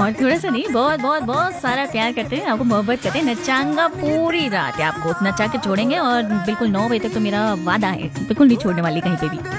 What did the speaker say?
और थोड़ा-सा नहीं, बहुत बहुत बहुत सारा प्यार करते हैं, आपको मोहब्बत करते हैं, नचाऊँगा पूरी रात आपको, नचा के छोड़ेंगे और बिल्कुल 9 बजे तक तो मेरा वादा है, बिल्कुल नहीं छोड़ने वाली कहीं पे भी।